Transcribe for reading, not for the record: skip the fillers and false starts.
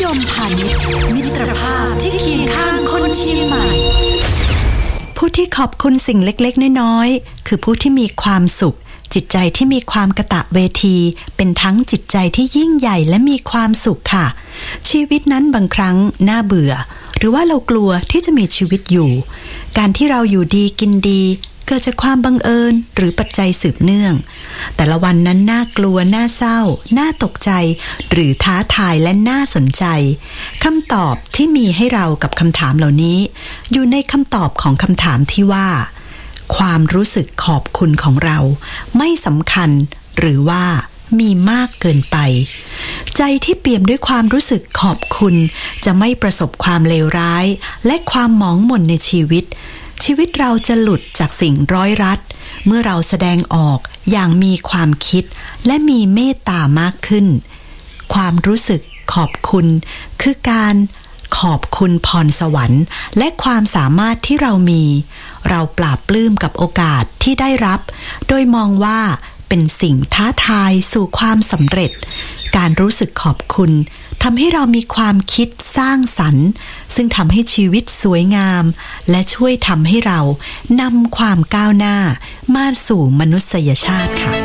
มพาณิชย์มิตรภาพที่เคียงข้างคนเชียงใหม่ผู้ที่ขอบคุณสิ่งเล็กๆน้อยๆคือผู้ที่มีความสุขจิตใจที่มีความกระตะเวทีเป็นทั้งจิตใจที่ยิ่งใหญ่และมีความสุขค่ะชีวิตนั้นบางครั้งน่าเบื่อหรือว่าเรากลัวที่จะมีชีวิตอยู่การที่เราอยู่ดีกินดีเกิดจากความบังเอิญหรือปัจจัยสืบเนื่องแต่ละวันนั้นน่ากลัวน่าเศร้าน่าตกใจหรือท้าทายและน่าสนใจคำตอบที่มีให้เรากับคำถามเหล่านี้อยู่ในคำตอบของคำถามที่ว่าความรู้สึกขอบคุณของเราไม่สำคัญหรือว่ามีมากเกินไปใจที่เปี่ยมด้วยความรู้สึกขอบคุณจะไม่ประสบความเลวร้ายและความหมองหม่นในชีวิตเราจะหลุดจากสิ่งร้อยรัดเมื่อเราแสดงออกอย่างมีความคิดและมีเมตตามากขึ้นความรู้สึกขอบคุณคือการขอบคุณพรสวรรค์และความสามารถที่เรามีเราปลาบปลื้มกับโอกาสที่ได้รับโดยมองว่าเป็นสิ่งท้าทายสู่ความสำเร็จการรู้สึกขอบคุณทำให้เรามีความคิดสร้างสรรค์ซึ่งทำให้ชีวิตสวยงามและช่วยทำให้เรานำความก้าวหน้ามาสู่มนุษยชาติค่ะ